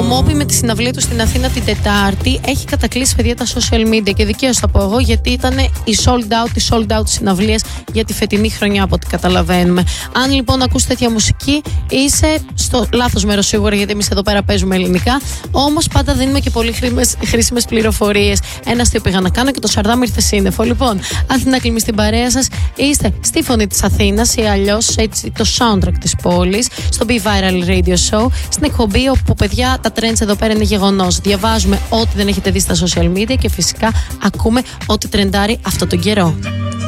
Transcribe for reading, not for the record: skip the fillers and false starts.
Μόμπι με τη συναυλία του στην Αθήνα την Τετάρτη έχει κατακλείσει, παιδιά, τα social media και δικαίως θα πω εγώ, γιατί ήταν οι sold out συναυλίες για τη φετινή χρονιά, από ό,τι καταλαβαίνουμε. Αν λοιπόν ακούς τέτοια μουσική, είσαι στο λάθος μέρος σίγουρα, γιατί εμείς εδώ πέρα παίζουμε ελληνικά. Όμως πάντα δίνουμε και πολύ χρήσιμες πληροφορίες. Ένα αστείο πήγα να κάνω και το Σαρδάμ ήρθε σύννεφο. Λοιπόν, Αθήνα Κλιμή στην παρέα σας, είστε στη Φωνή της Αθήνας ή αλλιώς έτσι το soundtrack της πόλης, στο Be Viral Radio Show, στην εκπομπή όπου, παιδιά, τα trends εδώ πέρα είναι γεγονός. Διαβάζουμε ό,τι δεν έχετε δει στα social media και φυσικά ακούμε ό,τι τρεντάρει αυτόν τον καιρό.